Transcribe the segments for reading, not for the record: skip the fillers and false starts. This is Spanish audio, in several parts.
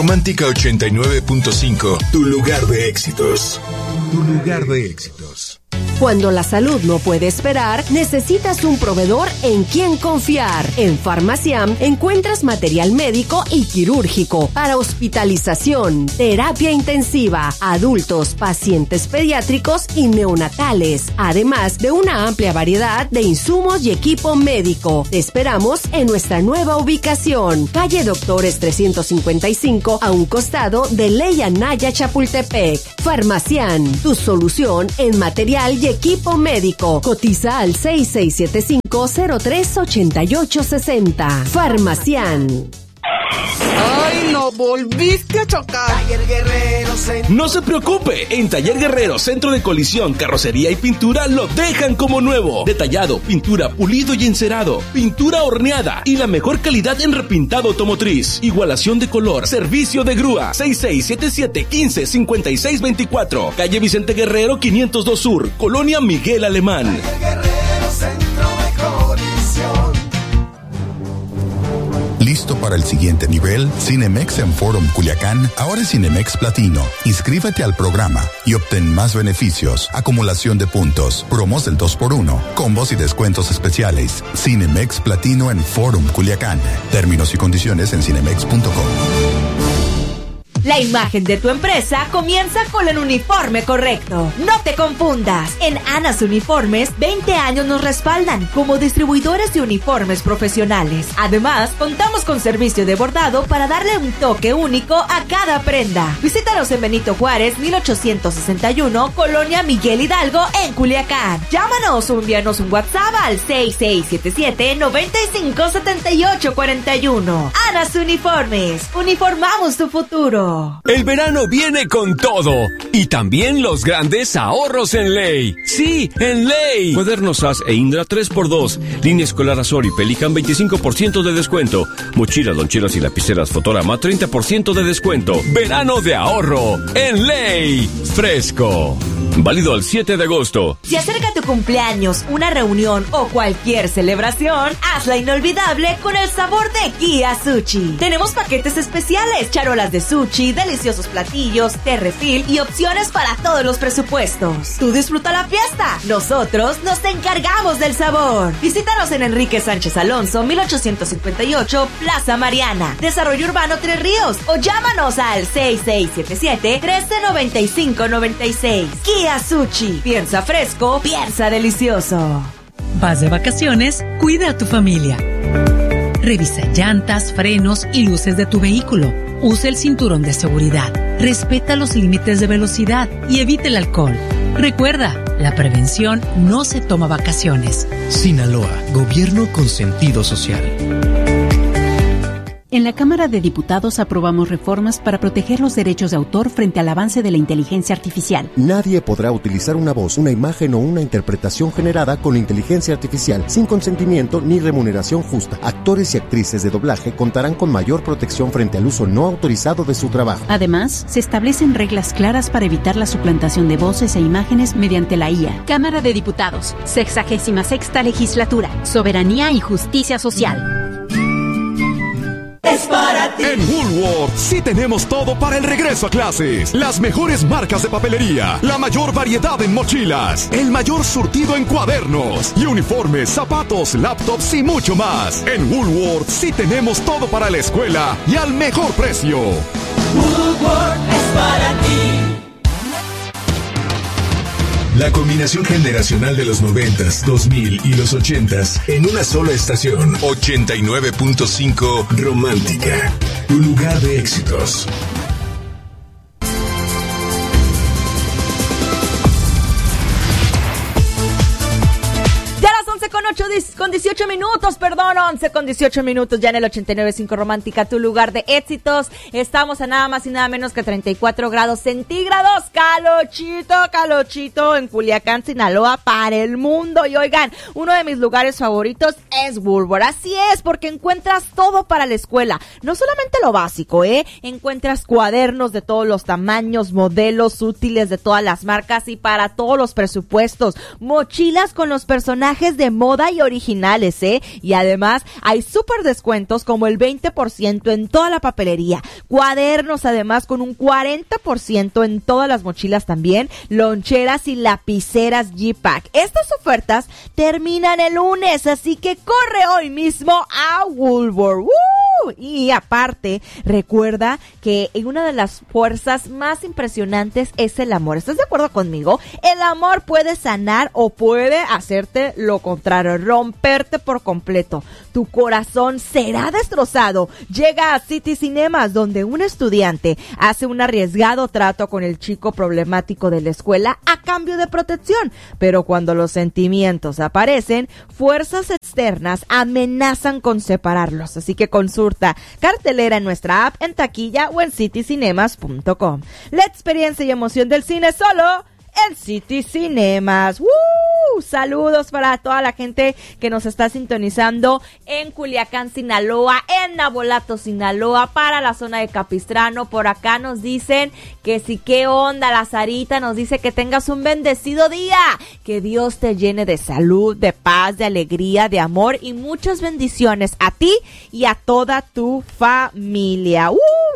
Romántica 89.5, tu lugar de éxitos. Tu lugar de éxitos. Cuando la salud no puede esperar, necesitas un proveedor en quien confiar. En Farmaciam encuentras material médico y quirúrgico para hospitalización, terapia intensiva, adultos, pacientes pediátricos y neonatales, además de una amplia variedad de insumos y equipo médico. Te esperamos en nuestra nueva ubicación, calle Doctores 355, a un costado de Ley Anaya Chapultepec. Farmaciam, tu solución en material y equipo médico. Cotiza al 6675-038860. Farmaciam. ¡Ay, no! ¡Volviste a chocar! Taller Guerrero Centro. No se preocupe, en Taller Guerrero Centro de Colisión, Carrocería y Pintura lo dejan como nuevo. Detallado, pintura, pulido y encerado, pintura horneada y la mejor calidad en repintado automotriz. Igualación de color, servicio de grúa. 6677-155624. Calle Vicente Guerrero 502 Sur, Colonia Miguel Alemán. Taller Guerrero Centro de Colisión. ¿Listo para el siguiente nivel? Cinemex en Forum Culiacán ahora es Cinemex Platino. Inscríbete al programa y obtén más beneficios, acumulación de puntos, promos del 2x1, combos y descuentos especiales. Cinemex Platino en Forum Culiacán. Términos y condiciones en cinemex.com. La imagen de tu empresa comienza con el uniforme correcto. No te confundas. En Anas Uniformes, 20 años nos respaldan como distribuidores de uniformes profesionales. Además, contamos con servicio de bordado para darle un toque único a cada prenda. Visítanos en Benito Juárez, 1861, Colonia Miguel Hidalgo, en Culiacán. Llámanos o envíanos un WhatsApp al 6677-957841. Anas Uniformes. Uniformamos tu futuro. El verano viene con todo y también los grandes ahorros en Ley. Sí, en Ley. Cuadernos SAS e Indra 3x2. Línea escolar Azor y Pelican 25% de descuento. Mochilas, loncheras y lapiceras Fotorama 30% de descuento. Verano de ahorro en Ley. Fresco. Válido al 7 de agosto. Si acerca tu cumpleaños, una reunión o cualquier celebración, hazla inolvidable con el sabor de Kia Sushi. Tenemos paquetes especiales, charolas de sushi, deliciosos platillos, té refill y opciones para todos los presupuestos. Tú disfruta la fiesta, nosotros nos encargamos del sabor. Visítanos en Enrique Sánchez Alonso, 1858, Plaza Mariana, Desarrollo Urbano Tres Ríos, o llámanos al 6677-139596. Kia Sushi. Piensa fresco, piensa delicioso. Vas de vacaciones, cuida a tu familia. Revisa llantas, frenos y luces de tu vehículo. Usa el cinturón de seguridad. Respeta los límites de velocidad y evite el alcohol. Recuerda, la prevención no se toma vacaciones. Sinaloa, gobierno con sentido social. En la Cámara de Diputados aprobamos reformas para proteger los derechos de autor frente al avance de la inteligencia artificial. Nadie podrá utilizar una voz, una imagen o una interpretación generada con inteligencia artificial sin consentimiento ni remuneración justa. Actores y actrices de doblaje contarán con mayor protección frente al uso no autorizado de su trabajo. Además, se establecen reglas claras para evitar la suplantación de voces e imágenes mediante la IA. Cámara de Diputados, 66ª Legislatura, Soberanía y Justicia Social. Es para ti. En Woolworth sí tenemos todo para el regreso a clases. Las mejores marcas de papelería, la mayor variedad en mochilas, el mayor surtido en cuadernos y uniformes, zapatos, laptops y mucho más. En Woolworth sí tenemos todo para la escuela y al mejor precio. Woolworth es para ti. La combinación generacional de los 90s, 2000 y los 80s en una sola estación. 89.5 Romántica. Tu lugar de éxitos. Con 18 minutos, perdón, 11 con 18 minutos ya en el 89.5 Romántica, tu lugar de éxitos. Estamos a nada más y nada menos que 34 grados centígrados, calochito en Culiacán, Sinaloa, para el mundo. Y oigan, uno de mis lugares favoritos es Woolworth. Así es, porque encuentras todo para la escuela. No solamente lo básico, encuentras cuadernos de todos los tamaños, modelos útiles de todas las marcas y para todos los presupuestos. Mochilas con los personajes de moda y originales, y además hay súper descuentos como el 20% en toda la papelería, cuadernos además con un 40% en todas las mochilas también, loncheras y lapiceras G-Pack. Estas ofertas terminan el lunes, así que corre hoy mismo a Woolworth. Y aparte, recuerda que una de las fuerzas más impresionantes es el amor. ¿Estás de acuerdo conmigo? El amor puede sanar o puede hacerte lo contrario, romperte por completo. Tu corazón será destrozado. Llega a City Cinemas, donde un estudiante hace un arriesgado trato con el chico problemático de la escuela a cambio de protección. Pero cuando los sentimientos aparecen, fuerzas externas amenazan con separarlos. Así que consulta cartelera en nuestra app, en taquilla o en citycinemas.com. La experiencia y emoción del cine solo en City Cinemas. Saludos para toda la gente que nos está sintonizando en Culiacán, Sinaloa, en Navolato, Sinaloa, para la zona de Capistrano. Por acá nos dicen que sí, qué onda. La Sarita nos dice que tengas un bendecido día, que Dios te llene de salud, de paz, de alegría, de amor y muchas bendiciones a ti y a toda tu familia.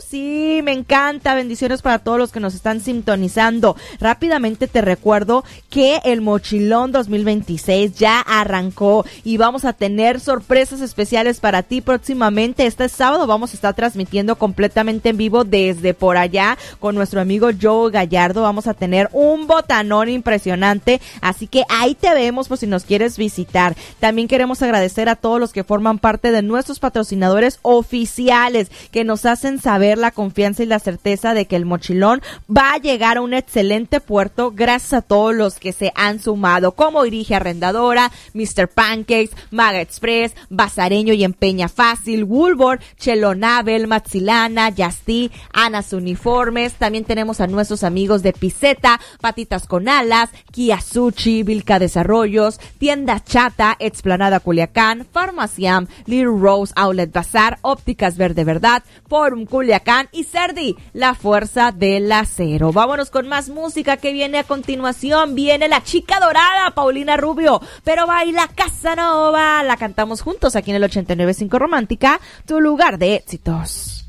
Sí, me encanta. Bendiciones para todos los que nos están sintonizando. Rápidamente te recuerdo que el Mochilón 2026 ya arrancó y vamos a tener sorpresas especiales para ti próximamente. Este sábado vamos a estar transmitiendo completamente en vivo desde por allá con nuestro amigo Joe Gallardo. Vamos a tener un botanón impresionante, así que ahí te vemos por si nos quieres visitar. También queremos agradecer a todos los que forman parte de nuestros patrocinadores oficiales que nos hacen saber la confianza y la certeza de que el Mochilón va a llegar a un excelente puerto gracias a todos los que se han sumado, como Irige Arrendadora, Mr. Pancakes, Maga Express, Bazareño y Empeña Fácil, Woolworth, Chelonabel, Maxilana, Yasti, Anas Uniformes. También tenemos a nuestros amigos de Piseta, Patitas con Alas, Kia Sushi, Vilca Desarrollos, Tienda Chata, Explanada Culiacán, Farmaciam, Little Rose Outlet Bazar, Ópticas Verde Verdad, Forum Culiacán y Cerdi, la fuerza del acero. Vámonos con más música que viene a continuación. Viene la chica dorada, Paulina Rubio, pero baila Casanova. La cantamos juntos aquí en el 89.5 Romántica, tu lugar de éxitos.